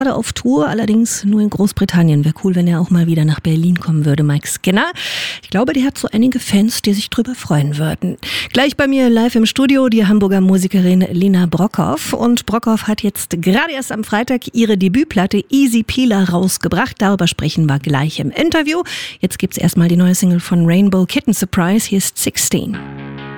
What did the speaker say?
gerade auf Tour, allerdings nur in Großbritannien. Wäre cool, wenn er auch mal wieder nach Berlin kommen würde, Mike Skinner. Ich glaube, der hat so einige Fans, die sich drüber freuen würden. Gleich bei mir live im Studio die Hamburger Musikerin Lena Brockhoff. Und Brockhoff hat jetzt gerade erst am Freitag ihre Debütplatte Easy Peeler rausgebracht. Darüber sprechen wir gleich im Interview. Jetzt gibt's erstmal die neue Single von Rainbow Kitten Surprise. Hier ist 16.